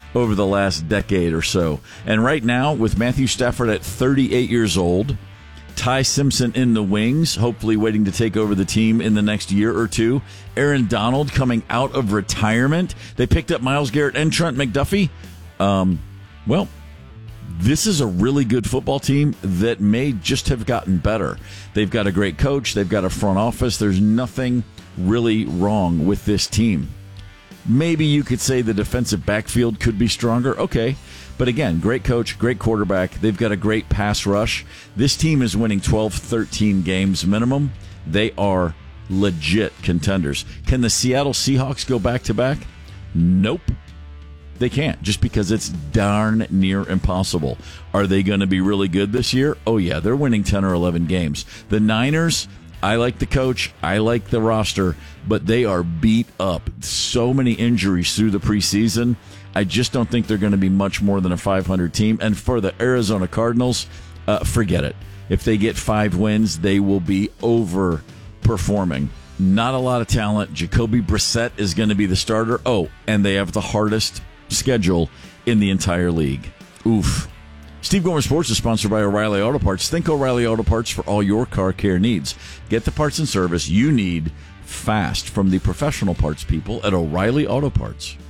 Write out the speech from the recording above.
over the last decade or so. And right now, with Matthew Stafford at 38 years old, Ty Simpson in the wings, hopefully waiting to take over the team in the next year or two, Aaron Donald coming out of retirement, they picked up Myles Garrett and Trent McDuffie. Well, this is a really good football team that may just have gotten better. They've got a great coach. They've got a front office. There's nothing really wrong with this team. Maybe you could say the defensive backfield could be stronger. Okay. But again, great coach, great quarterback. They've got a great pass rush. This team is winning 12, 13 games minimum. They are legit contenders. Can the Seattle Seahawks go back-to-back? Nope. They can't, just because it's darn near impossible. Are they going to be really good this year? Oh, yeah, they're winning 10 or 11 games. The Niners, I like the coach, I like the roster, but they are beat up. So many injuries through the preseason. I just don't think they're going to be much more than a 500 team. And for the Arizona Cardinals, forget it. If they get 5 wins, they will be overperforming. Not a lot of talent. Jacoby Brissett is going to be the starter. Oh, and they have the hardest schedule in the entire league. Oof. Steve Gomer Sports is sponsored by O'Reilly Auto Parts. Think O'Reilly Auto Parts for all your car care needs. Get the parts and service you need fast from the professional parts people at O'Reilly Auto Parts.